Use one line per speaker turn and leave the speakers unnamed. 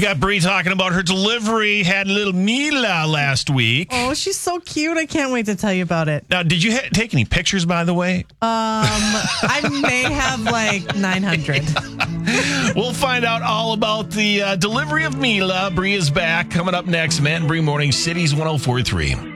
We got Bree talking about her delivery. Had little Mila last week.
Oh, she's so cute. I can't wait to tell you about it.
Now, did you take any pictures, by the way?
I may have like 900.
We'll find out all about the delivery of Mila. Bree is back. Coming up next, Man Bree Morning, Cities 104.3.